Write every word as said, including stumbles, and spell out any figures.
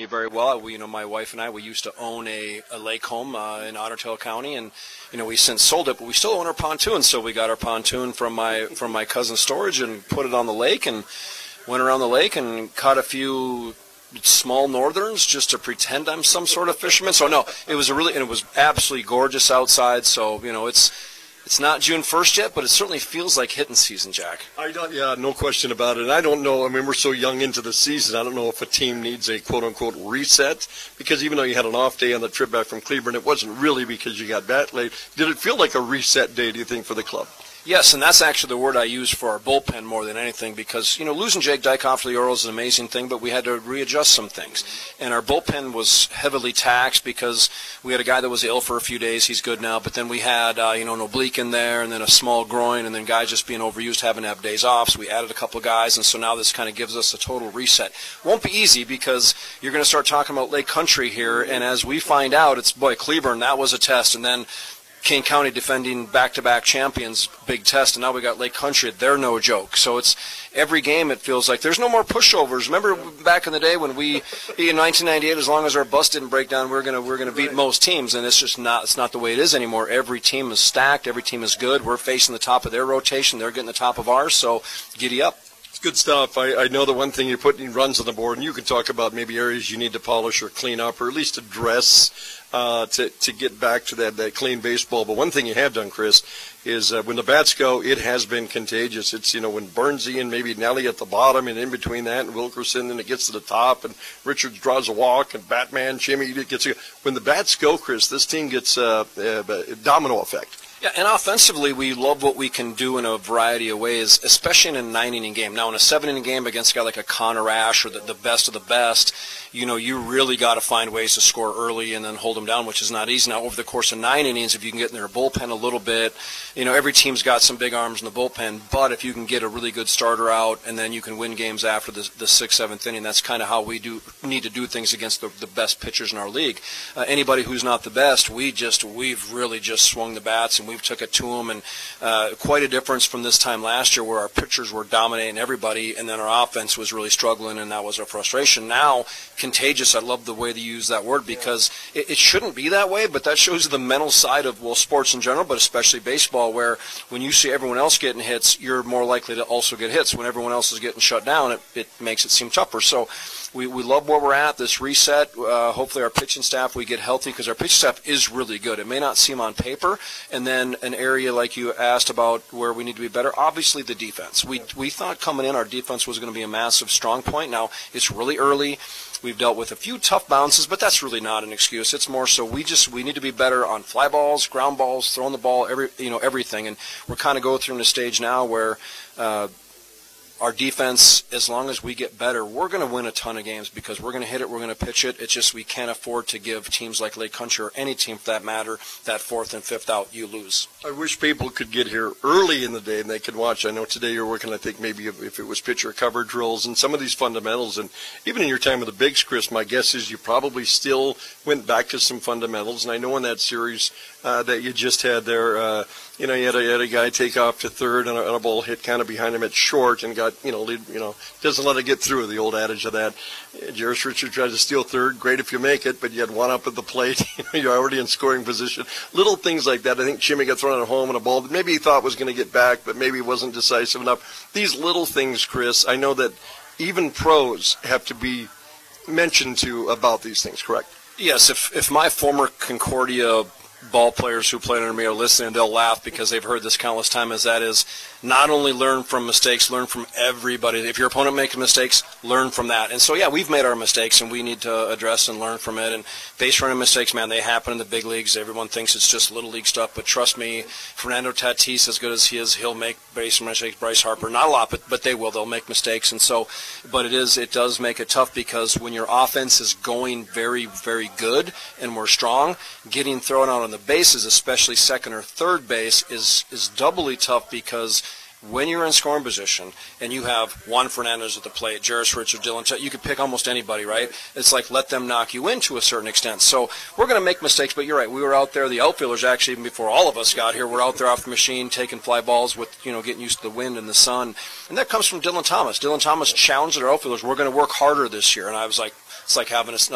you very well. We, you know, my wife and I, we used to own a, a lake home uh, in Otter Tail County, and you know, we since sold it, but we still own our pontoon. So we got our pontoon from my from my cousin's storage and put it on the lake and went around the lake and caught a few small northerns just to pretend I'm some sort of fisherman. So no, it was a really and it was absolutely gorgeous outside. So you know, it's. It's not June first yet, but it certainly feels like hitting season, Jack. I don't, yeah, no question about it. And I don't know, I mean, we're so young into the season, I don't know if a team needs a quote-unquote reset, because even though you had an off day on the trip back from Cleburne, it wasn't really because you got back late. Did it feel like a reset day, do you think, for the club? Yes, and that's actually the word I use for our bullpen more than anything because, you know, losing Jake Dykoff to the Orioles is an amazing thing, but we had to readjust some things. And our bullpen was heavily taxed because we had a guy that was ill for a few days. He's good now. But then we had, uh, you know, an oblique in there and then a small groin and then guys just being overused, having to have days off. So we added a couple of guys, and so now this kind of gives us a total reset. Won't be easy because you're going to start talking about Lake Country here, and as we find out, it's, boy, Cleburne, that was a test. And then Kane County defending back-to-back champions, big test, and now we got Lake Country. They're no joke. So it's every game it feels like there's no more pushovers. Remember back in the day when we in nineteen ninety-eight, as long as our bus didn't break down, we're gonna we're gonna beat most teams, and it's just not it's not the way it is anymore. Every team is stacked. Every team is good. We're facing the top of their rotation. They're getting the top of ours. So giddy up. It's good stuff. I, I know the one thing you're putting runs on the board, and you can talk about maybe areas you need to polish or clean up or at least address uh, to, to get back to that, that clean baseball. But one thing you have done, Chris, is uh, when the bats go, it has been contagious. It's, you know, when Burnsy and maybe Nelly at the bottom and in between that and Wilkerson, and it gets to the top and Richards draws a walk and Batman, Jimmy gets a, when the bats go, Chris, this team gets uh, a domino effect. Yeah, and offensively, we love what we can do in a variety of ways, especially in a nine-inning game. Now, in a seven-inning game against a guy like a Connor Ash or the, the best of the best, you know, you really got to find ways to score early and then hold them down, which is not easy. Now, over the course of nine innings, if you can get in their bullpen a little bit, you know, every team's got some big arms in the bullpen, but if you can get a really good starter out and then you can win games after the, the sixth, seventh inning, that's kind of how we do need to do things against the, the best pitchers in our league. Uh, anybody who's not the best, we just, we've really just swung the bats and we've took it to them, and uh, quite a difference from this time last year where our pitchers were dominating everybody and then our offense was really struggling, and that was our frustration. Now, contagious, I love the way they use that word because it, it shouldn't be that way, but that shows you the mental side of, well, sports in general, but especially baseball, where when you see everyone else getting hits, you're more likely to also get hits. When everyone else is getting shut down, it, it makes it seem tougher. So we, we love where we're at, this reset. Uh, hopefully our pitching staff, we get healthy because our pitching staff is really good. It may not seem on paper, and then an area like you asked about where we need to be better, obviously the defense. We we thought coming in our defense was going to be a massive strong point. Now, it's really early. We've dealt with a few tough bounces, but that's really not an excuse. It's more so we just we need to be better on fly balls, ground balls, throwing the ball, every you know everything. And we're kind of going through in a stage now where uh, our defense, as long as we get better, we're going to win a ton of games because we're going to hit it, we're going to pitch it. It's just we can't afford to give teams like Lake Country or any team for that matter that fourth and fifth out, you lose. I wish people could get here early in the day and they could watch. I know today you're working, I think, maybe if, if it was pitcher cover drills and some of these fundamentals. And even in your time with the Bigs, Chris, my guess is you probably still went back to some fundamentals. And I know in that series uh, that you just had there, uh, you know, you had, a, you had a guy take off to third and a, and a ball hit kind of behind him at short and got, you know, lead, you know, doesn't let it get through, the old adage of that. Jarris Richards tried to steal third. Great if you make it, but you had one up at the plate. You're already in scoring position. Little things like that. I think Jimmy got thrown at home and a ball that maybe he thought was going to get back, but maybe wasn't decisive enough. These little things, Chris, I know that even pros have to be mentioned to about these things, correct? Yes, if if my former Concordia ball players who played under me are listening, they'll laugh because they've heard this countless times, as that is not only learn from mistakes, learn from everybody. If your opponent makes mistakes, learn from that. And so, yeah, we've made our mistakes, and we need to address and learn from it. And base running mistakes, man, they happen in the big leagues. Everyone thinks it's just little league stuff, but trust me, Fernando Tatis, as good as he is, he'll make base running mistakes. Bryce Harper, not a lot, but, but they will. They'll make mistakes. And so, but it is, it does make it tough because when your offense is going very, very good and we're strong, getting thrown out on the bases, especially second or third base, is is doubly tough because when you're in scoring position and you have Juan Fernandez at the plate, Jarris Richards, Dylan, Ch- you could pick almost anybody, right? It's like let them knock you in to a certain extent. So we're going to make mistakes, but you're right. We were out there. The outfielders actually, even before all of us got here, were out there off the machine taking fly balls with, you know, getting used to the wind and the sun. And that comes from Dylan Thomas. Dylan Thomas challenged our outfielders. We're going to work harder this year. And I was like, it's like having a